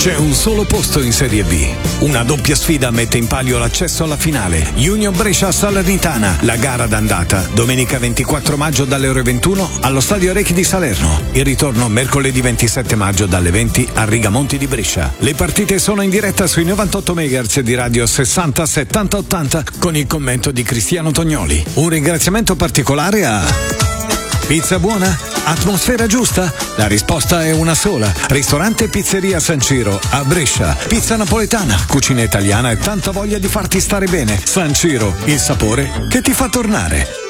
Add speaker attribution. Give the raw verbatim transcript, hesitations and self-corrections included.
Speaker 1: C'è un solo posto in Serie B. Una doppia sfida mette in palio l'accesso alla finale. Union Brescia-Salernitana, la gara d'andata. Domenica ventiquattro maggio dalle ore ventuno allo Stadio Rechi di Salerno. Il ritorno mercoledì ventisette maggio dalle venti a Rigamonti di Brescia. Le partite sono in diretta sui novantotto megahertz di Radio sessanta settanta ottanta con il commento di Cristiano Tognoli. Un ringraziamento particolare a... Pizza buona? Atmosfera giusta? La risposta è una sola. Ristorante Pizzeria San Ciro a Brescia. Pizza napoletana, cucina italiana e tanta voglia di farti stare bene. San Ciro, il sapore che ti fa tornare.